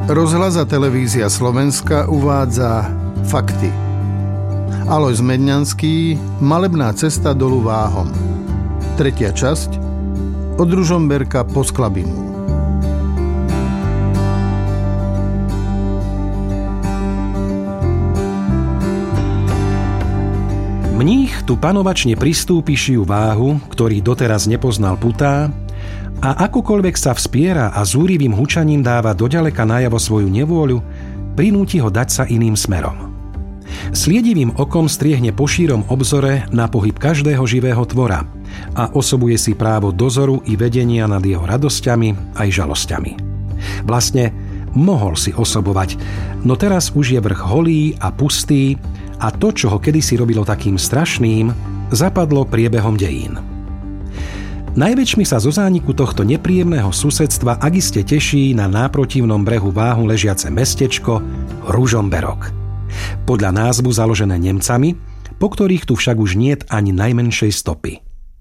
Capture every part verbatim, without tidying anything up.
Rozhlas a televízia Slovenska uvádza fakty. Alojz Medňanský, Malebná cesta dolu Váhom. Tretia časť, od Ružomberka po Sklabinu. Mních tu panovačne pristúpi šiu Váhu, ktorý doteraz nepoznal putá, a akokoľvek sa vspiera a zúrivým hučaním dáva doďaleka najavo svoju nevôľu, prinúti ho dať sa iným smerom. Sliedivým okom striehne po šírom obzore na pohyb každého živého tvora a osobuje si právo dozoru i vedenia nad jeho radosťami aj žalosťami. Vlastne mohol si osobovať, no teraz už je vrch holý a pustý a to, čo ho kedysi robilo takým strašným, zapadlo priebehom dejín. Najväčšmi sa zo zániku tohto nepríjemného susedstva akiste teší na náprotivnom brehu Váhu ležiace mestečko Ružomberok. Podľa názvu založené Nemcami, po ktorých tu však už niet ani najmenšej stopy.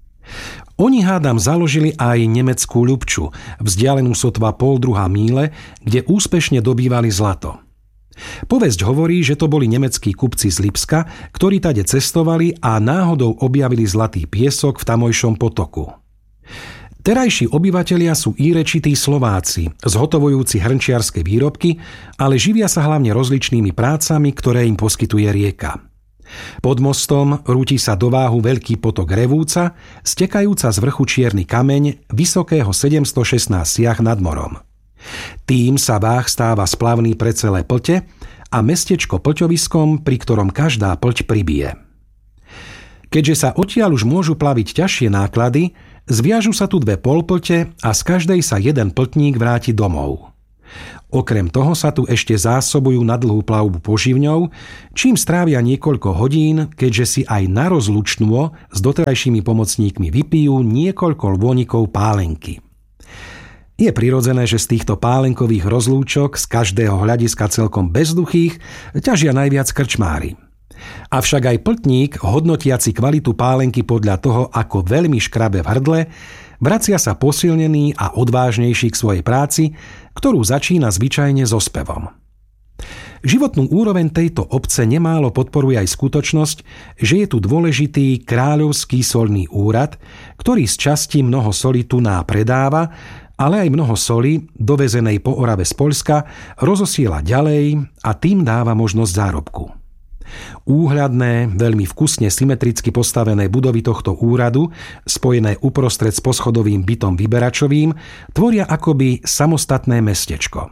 Oni, hádam, založili aj nemeckú Ľubču, vzdialenú sotva pol druhá míle, kde úspešne dobývali zlato. Povesť hovorí, že to boli nemeckí kupci z Lipska, ktorí tade cestovali a náhodou objavili zlatý piesok v tamojšom potoku. Terajší obyvatelia sú írečití Slováci, zhotovujúci hrnčiarske výrobky, ale živia sa hlavne rozličnými prácami, ktoré im poskytuje rieka. Pod mostom rúti sa do Váhu veľký potok Revúca, stekajúca z vrchu čierny kameň vysokého sedemstošestnásť siah nad morom. Tým sa Váh stáva splavný pre celé Plte a mestečko Pľťoviskom, pri ktorom každá Pľť pribije. Keďže sa odtiaľ už môžu plaviť ťažšie náklady, zviažu sa tu dve polplte a z každej sa jeden pltník vráti domov. Okrem toho sa tu ešte zásobujú na dlhú plavbu poživňou, čím strávia niekoľko hodín, keďže si aj na rozlučnú s doterajšími pomocníkmi vypijú niekoľko lônikov pálenky. Je prirodzené, že z týchto pálenkových rozlúčok z každého hľadiska celkom bezduchých ťažia najviac krčmári. Avšak aj pltník, hodnotiaci kvalitu pálenky podľa toho, ako veľmi škrabe v hrdle, vracia sa posilnený a odvážnejší k svojej práci, ktorú začína zvyčajne so spevom. Životnú úroveň tejto obce nemálo podporuje aj skutočnosť, že je tu dôležitý kráľovský solný úrad, ktorý z časti mnoho soli tuná predáva, ale aj mnoho soli, dovezenej po Orave z Poľska, rozosiela ďalej a tým dáva možnosť zárobku. Úhľadné, veľmi vkusne symetricky postavené budovy tohto úradu, spojené uprostred s poschodovým bytom vyberačovým, tvoria akoby samostatné mestečko.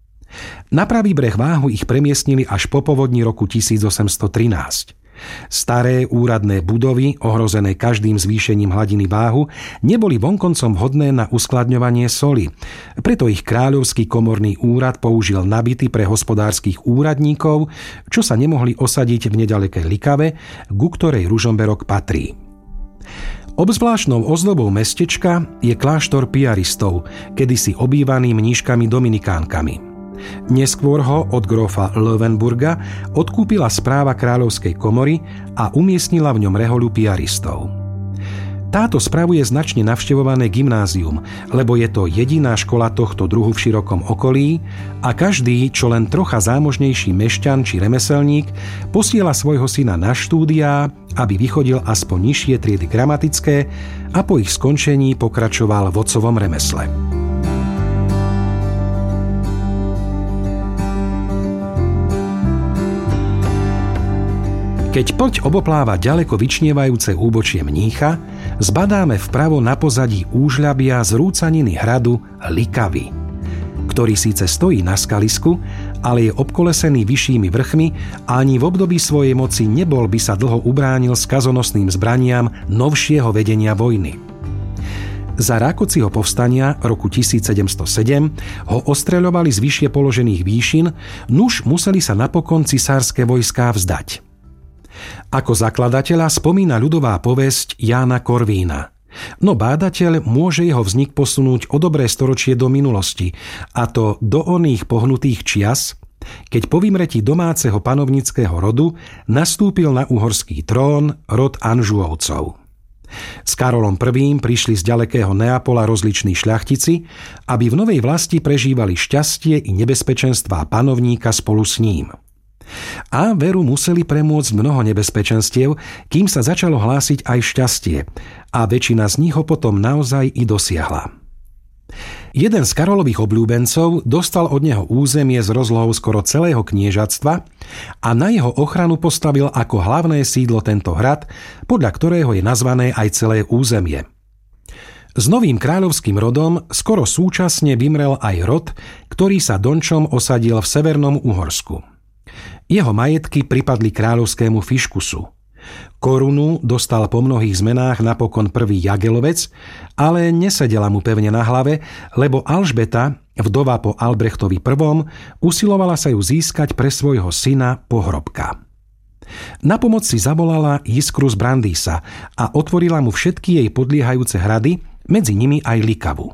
Na pravý breh Váhu ich premiestnili až po povodni roku tisícosemstotrinásť. Staré úradné budovy, ohrozené každým zvýšením hladiny Váhu, neboli vonkoncom vhodné na uskladňovanie soli. Preto ich kráľovský komorný úrad použil nabyty pre hospodárskych úradníkov, čo sa nemohli osadiť v nedalekej Likave, ku ktorej Ružomberok patrí. Obzvláštnou ozdobou mestečka je kláštor piaristov, kedysi obývaný mníškami dominikánkami. Neskôr ho od grófa Löwenburga odkúpila správa kráľovskej komory a umiestnila v ňom rehoľu piaristov. Táto spravuje značne navštevované gymnázium, lebo je to jediná škola tohto druhu v širokom okolí a každý, čo len trocha zámožnejší mešťan či remeselník, posiela svojho syna na štúdiá, aby vychodil aspoň nižšie triedy gramatické a po ich skončení pokračoval v otcovom remesle. Keď Pľť obopláva ďaleko vyčnievajúce úbočie Mnícha, zbadáme vpravo na pozadí úžľabia z rúcaniny hradu Likavy, ktorý síce stojí na skalisku, ale je obkolesený vyššími vrchmi a ani v období svojej moci nebol by sa dlho ubránil skazonosným zbraniam novšieho vedenia vojny. Za Rákociho povstania roku tisícsedemstosedem ho ostreľovali z vyššie položených výšin, nuž museli sa napokon cisárske vojská vzdať. Ako zakladateľa spomína ľudová povesť Jána Korvína. No bádateľ môže jeho vznik posunúť o dobré storočie do minulosti, a to do oných pohnutých čias, keď po vymretí domáceho panovnického rodu nastúpil na uhorský trón rod Anžuovcov. S Karolom I. prišli z ďalekého Neapola rozliční šľachtici, aby v novej vlasti prežívali šťastie i nebezpečenstvá panovníka spolu s ním. A veru museli premôcť mnoho nebezpečenstiev, kým sa začalo hlásiť aj šťastie, a väčšina z nich ho potom naozaj i dosiahla. Jeden z Karolových obľúbencov dostal od neho územie s rozlohou skoro celého kniežatstva a na jeho ochranu postavil ako hlavné sídlo tento hrad, podľa ktorého je nazvané aj celé územie. S novým kráľovským rodom skoro súčasne vymrel aj rod, ktorý sa dončom osadil v severnom Uhorsku. Jeho majetky pripadli kráľovskému Fiškusu. Korunu dostal po mnohých zmenách napokon prvý Jagelovec, ale nesedela mu pevne na hlave, lebo Alžbeta, vdova po Albrechtovi I., usilovala sa ju získať pre svojho syna Pohrobka. Na pomoc si zavolala Jiskru z Brandýsa a otvorila mu všetky jej podliehajúce hrady, medzi nimi aj Likavu.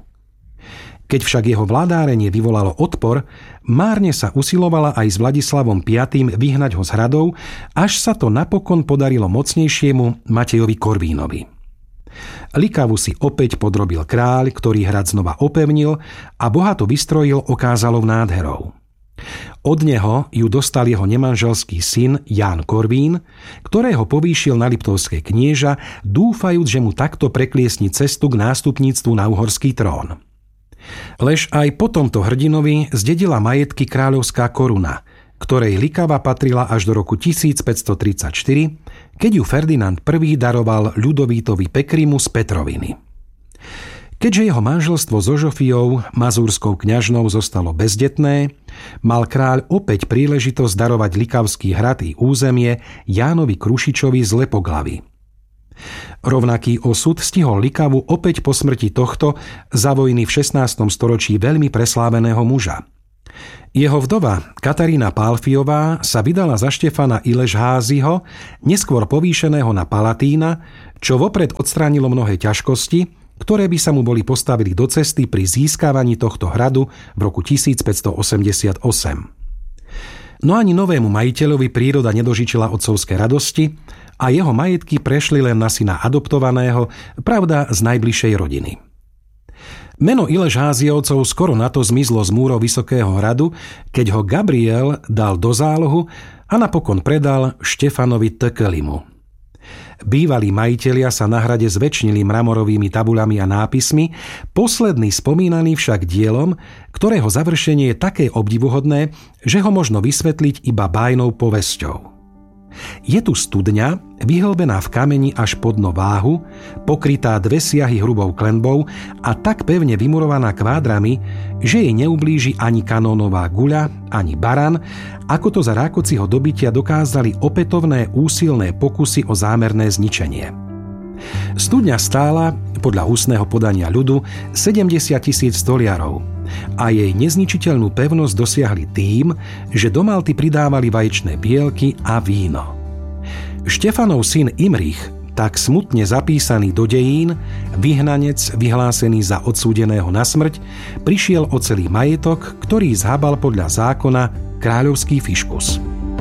Keď však jeho vládárenie vyvolalo odpor, márne sa usilovala aj s Vladislavom piatym vyhnať ho z hradov, až sa to napokon podarilo mocnejšiemu Matejovi Korvínovi. Likavu si opäť podrobil kráľ, ktorý hrad znova opevnil a bohato vystrojil okázalou nádherou. Od neho ju dostal jeho nemanželský syn Ján Korvín, ktorého povýšil na liptovské knieža, dúfajúc, že mu takto prekliesni cestu k nástupníctvu na uhorský trón. Lež aj po tomto hrdinovi zdedila majetky kráľovská koruna, ktorej Likava patrila až do roku tisícpäťstotridsaťštyri, keď ju Ferdinand I. daroval Ľudovítovi Pekrimu z Petroviny. Keďže jeho manželstvo so Žofiou, mazúrskou kňažnou, zostalo bezdetné, mal kráľ opäť príležitosť darovať Likavský hrad i územie Jánovi Krušičovi z Lepoglavy. Rovnaký osud stihol Likavu opäť po smrti tohto za vojny v šestnástom storočí veľmi presláveného muža. Jeho vdova Katarína Pálfiová sa vydala za Štefana Iležházyho, neskôr povýšeného na Palatína, čo vopred odstránilo mnohé ťažkosti, ktoré by sa mu boli postavili do cesty pri získavaní tohto hradu v roku tisícpäťstoosemdesiatosem. No ani novému majiteľovi príroda nedožičila otcovské radosti a jeho majetky prešli len na syna adoptovaného, pravda z najbližšej rodiny. Meno Iležházyovcov skoro na to zmizlo z múrov Vysokého hradu, keď ho Gabriel dal do zálohu a napokon predal Štefanovi Tekelimu. Bývalí majitelia sa na hrade zväčšnili mramorovými tabuľami a nápismi, posledný spomínaný však dielom, ktorého završenie je také obdivuhodné, že ho možno vysvetliť iba bájnou povesťou. Je tu studňa, vyhlbená v kameni až po dno váhu, pokrytá dve siahy hrubou klenbou a tak pevne vymurovaná kvádrami, že jej neublíži ani kanónová guľa, ani baran, ako to za Rákociho dobytia dokázali opätovné úsilné pokusy o zámerné zničenie. Studňa stála, podľa ústneho podania ľudu, sedemdesiat tisíc stoliarov a jej nezničiteľnú pevnosť dosiahli tým, že do malty pridávali vaječné bielky a víno. Štefanov syn Imrich, tak smutne zapísaný do dejín, vyhnanec vyhlásený za odsúdeného na smrť, prišiel o celý majetok, ktorý zhabal podľa zákona kráľovský Fiškus.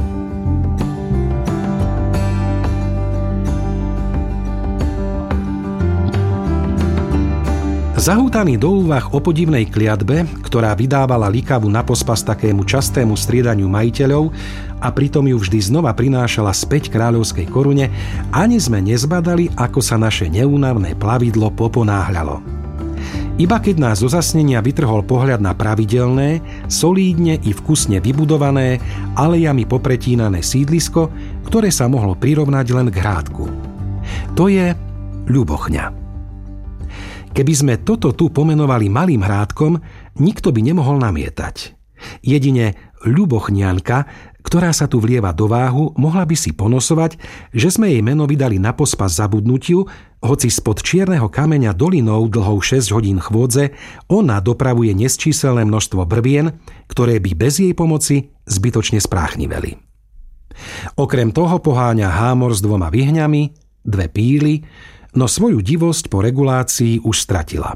Zahútaný do úvah o podivnej kliatbe, ktorá vydávala Likavu na pospas takému častému striedaniu majiteľov a pritom ju vždy znova prinášala späť kráľovskej korune, ani sme nezbadali, ako sa naše neúnavné plavidlo poponáhľalo. Iba keď nás zo zasnenia vytrhol pohľad na pravidelné, solídne i vkusne vybudované, alejami popretínané sídlisko, ktoré sa mohlo prirovnať len k hrádku. To je Ľubochňa. Keby sme toto tu pomenovali malým hrádkom, nikto by nemohol namietať. Jedine Ľubochňanka, ktorá sa tu vlieva do váhu, mohla by si ponosovať, že sme jej meno vydali na pospas zabudnutiu, hoci spod čierneho kameňa dolinou dlhou šesť hodín chôdze ona dopravuje nesčíselné množstvo brvien, ktoré by bez jej pomoci zbytočne spráchniveli. Okrem toho poháňa hámor s dvoma vyhňami, dve píly, no svoju divosť po regulácii už stratila.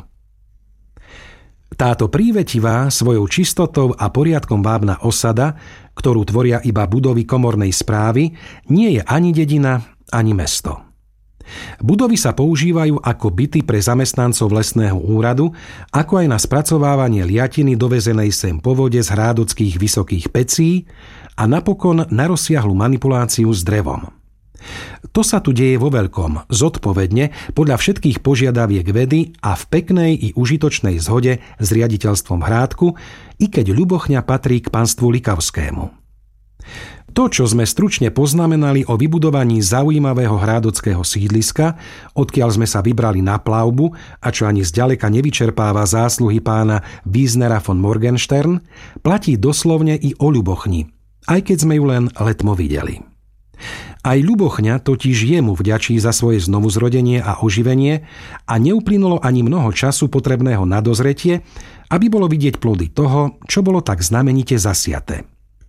Táto prívetivá, svojou čistotou a poriadkom vábna osada, ktorú tvoria iba budovy komornej správy, nie je ani dedina, ani mesto. Budovy sa používajú ako byty pre zamestnancov lesného úradu, ako aj na spracovávanie liatiny dovezenej sem po vode z hrádockých vysokých pecí a napokon na rozsiahlu manipuláciu s drevom. To sa tu deje vo veľkom, zodpovedne, podľa všetkých požiadaviek vedy a v peknej i užitočnej zhode s riaditeľstvom Hrádku, i keď Ľubochňa patrí k panstvu Likavskému. To, čo sme stručne poznamenali o vybudovaní zaujímavého hrádockého sídliska, odkiaľ sme sa vybrali na plavbu a čo ani zďaleka nevyčerpáva zásluhy pána Wiesnera von Morgenstern, platí doslovne i o Ľubochni, aj keď sme ju len letmo videli. Aj Ľubochňa totiž jemu vďačí za svoje znovuzrodenie a oživenie a neuplynulo ani mnoho času potrebného na dozretie, aby bolo vidieť plody toho, čo bolo tak znamenite zasiaté.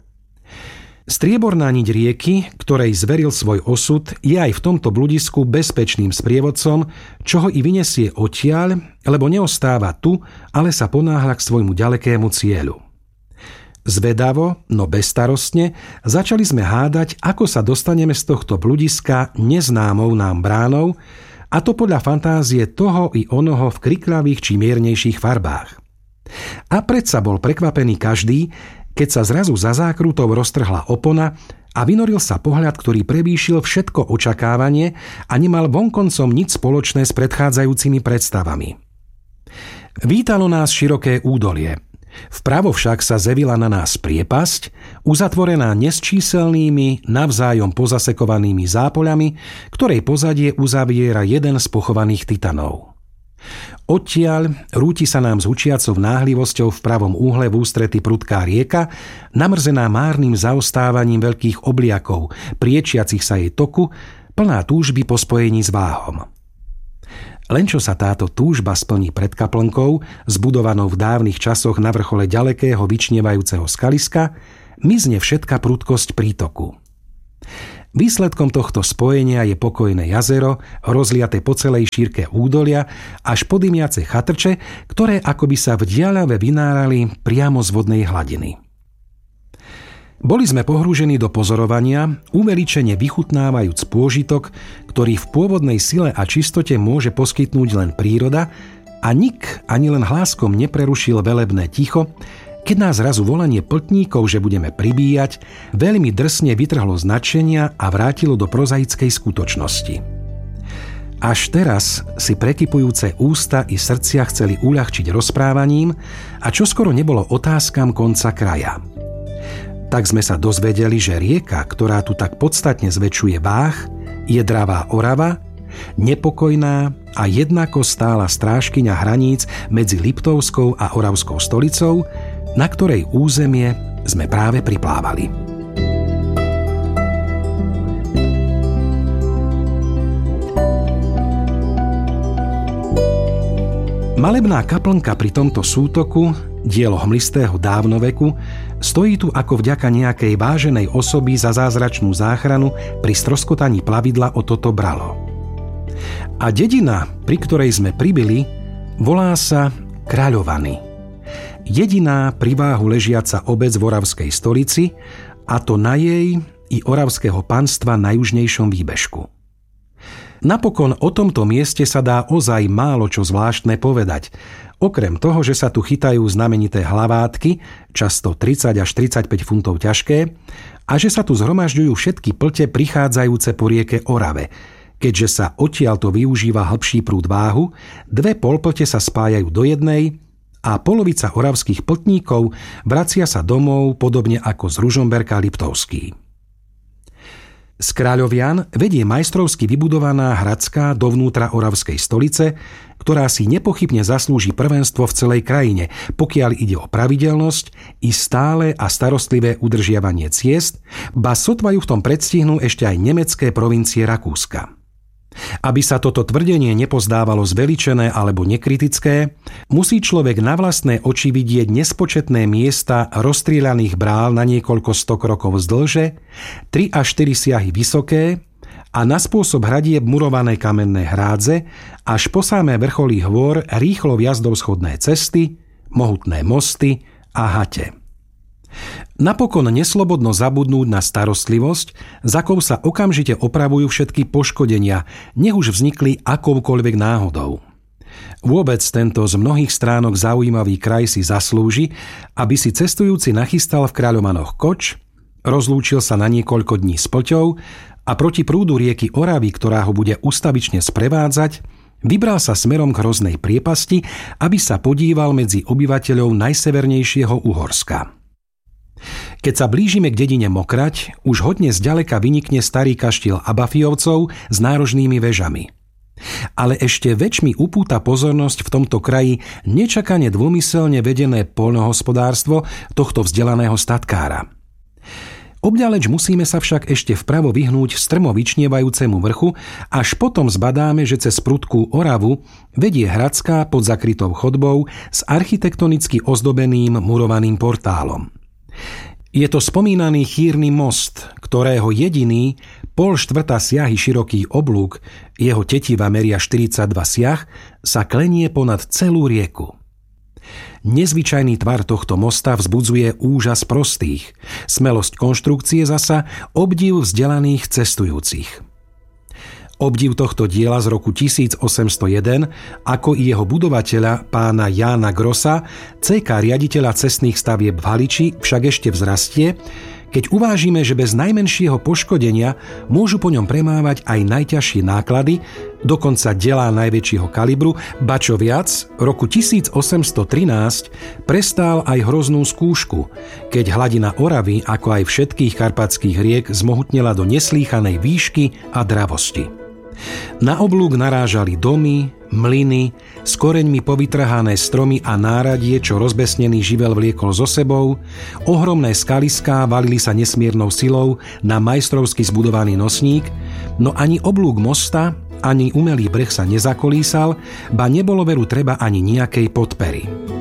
Strieborná niť rieky, ktorej zveril svoj osud, je aj v tomto bludisku bezpečným sprievodcom, čo ho i vyniesie odtiaľ, lebo neostáva tu, ale sa ponáhľa k svojmu ďalekému cieľu. Zvedavo, no bezstarostne, začali sme hádať, ako sa dostaneme z tohto bludiska neznámou nám bránou, a to podľa fantázie toho i onoho v kriklavých či miernejších farbách. A predsa bol prekvapený každý, keď sa zrazu za zákrutou roztrhla opona a vynoril sa pohľad, ktorý prevýšil všetko očakávanie a nemal vonkoncom nič spoločné s predchádzajúcimi predstavami. Vítalo nás široké údolie. Vpravo však sa zevila na nás priepasť, uzatvorená nesčíselnými, navzájom pozasekovanými zápoľami, ktorej pozadie uzaviera jeden z pochovaných titanov. Odtiaľ rúti sa nám s hučiacou náhlivosťou v pravom úhle v ústrety prudká rieka, namrzená márnym zaostávaním veľkých obliakov, priečiacich sa jej toku, plná túžby po spojení s váhom. Len čo sa táto túžba splní pred kaplnkou, zbudovanou v dávnych časoch na vrchole ďalekého vyčnievajúceho skaliska, mizne všetka prudkosť prítoku. Výsledkom tohto spojenia je pokojné jazero, rozliaté po celej šírke údolia, až po dymiace chatrče, ktoré akoby sa v diaľave vynárali priamo z vodnej hladiny. Boli sme pohrúžení do pozorovania, uveličene vychutnávajúc pôžitok, ktorý v pôvodnej sile a čistote môže poskytnúť len príroda, a nik ani len hláskom neprerušil velebné ticho, keď nás zrazu volanie pltníkov, že budeme pribíjať, veľmi drsne vytrhlo z nadšenia a vrátilo do prozaickej skutočnosti. Až teraz si prekypujúce ústa i srdcia chceli uľahčiť rozprávaním a čoskoro nebolo otázkam konca kraja. Tak sme sa dozvedeli, že rieka, ktorá tu tak podstatne zväčšuje váh, je dravá Orava, nepokojná a jednako stála strážkyňa hraníc medzi Liptovskou a Oravskou stolicou, na ktorej územie sme práve priplávali. Malebná kaplnka pri tomto sútoku, dielo hmlistého dávnoveku, stojí tu ako vďaka nejakej váženej osoby za zázračnú záchranu pri stroskotaní plavidla o toto bralo. A dedina, pri ktorej sme pribili, volá sa Kráľovany. Jediná pri váhu ležiaca obec v Oravskej stolici, a to na jej i oravského panstva na južnejšom výbežku. Napokon o tomto mieste sa dá ozaj málo čo zvláštne povedať, okrem toho, že sa tu chytajú znamenité hlavátky, často tridsať až tridsaťpäť funtov ťažké, a že sa tu zhromažďujú všetky plte prichádzajúce po rieke Orave. Keďže sa odtiaľto využíva hlbší prúd váhu, dve polplte sa spájajú do jednej a polovica oravských pltníkov vracia sa domov podobne ako z Ružomberka Liptovský. Z Kráľovian vedie majstrovsky vybudovaná hradská dovnútra Oravskej stolice, ktorá si nepochybne zaslúži prvenstvo v celej krajine, pokiaľ ide o pravidelnosť i stále a starostlivé udržiavanie ciest, ba sotva ju v tom predstihnú ešte aj nemecké provincie Rakúska. Aby sa toto tvrdenie nepozdávalo zveličené alebo nekritické, musí človek na vlastné oči vidieť nespočetné miesta rozstrieľaných brál na niekoľko stok rokov zdĺže, tri až štyri siahy vysoké a na spôsob hradieb murované kamenné hrádze, až po samé vrcholy hôr rýchlo vjazdov schodné cesty, mohutné mosty a hate. Napokon neslobodno zabudnúť na starostlivosť, za akou sa okamžite opravujú všetky poškodenia, nech už vznikli akoukoľvek náhodou. Vôbec tento z mnohých stránok zaujímavý kraj si zaslúži, aby si cestujúci nachystal v Kráľomanoch koč, rozlúčil sa na niekoľko dní s Plťou a proti prúdu rieky Oravy, ktorá ho bude ustavične sprevádzať, vybral sa smerom k Hroznej priepasti, aby sa podíval medzi obyvateľov najsevernejšieho Uhorska. Keď sa blížime k dedine Mokrať, už hodne zďaleka vynikne starý kaštiel Abafijovcov s nárožnými vežami. Ale ešte väčšmi upúta pozornosť v tomto kraji nečakane dômyselne vedené poľnohospodárstvo tohto vzdelaného statkára. Obďaleč musíme sa však ešte vpravo vyhnúť strmo vyčnievajúcemu vrchu, až potom zbadáme, že cez prudkú Oravu vedie hradská pod zakrytou chodbou s architektonicky ozdobeným murovaným portálom. Je to spomínaný chýrny most, ktorého jediný pol štvrta siahy široký oblúk, jeho tetiva meria štyridsaťdva siah, sa klenie ponad celú rieku. Nezvyčajný tvar tohto mosta vzbudzuje úžas prostých, smelosť konštrukcie zasa obdiv vzdelaných cestujúcich. Obdiv tohto diela z roku tisícosemstojeden, ako i jeho budovateľa pána Jána Grossa, cé ká riaditeľa cestných stavieb v Haliči, však ešte vzrastie, keď uvážime, že bez najmenšieho poškodenia môžu po ňom premávať aj najťažšie náklady, dokonca dielá najväčšieho kalibru, ba čo viac, roku tisícosemstotrinásť prestál aj hroznú skúšku, keď hladina Oravy, ako aj všetkých karpatských riek, zmohutnela do neslýchanej výšky a dravosti. Na oblúk narážali domy, mlyny, s koreňmi povytrhané stromy a náradie, čo rozbesnený živel vliekol so sebou, ohromné skaliská valili sa nesmiernou silou na majstrovsky zbudovaný nosník, no ani oblúk mosta, ani umelý breh sa nezakolísal, ba nebolo veru treba ani nejakej podpery.